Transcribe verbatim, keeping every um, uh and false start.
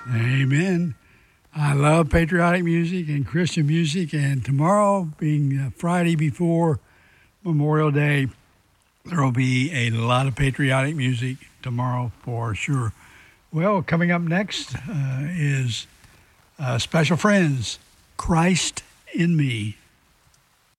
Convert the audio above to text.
Amen. I love patriotic music and Christian music, and tomorrow, being uh, Friday before Memorial Day, there will be a lot of patriotic music tomorrow for sure. Well, coming up next uh, is uh, Special Friends, Christ in Me.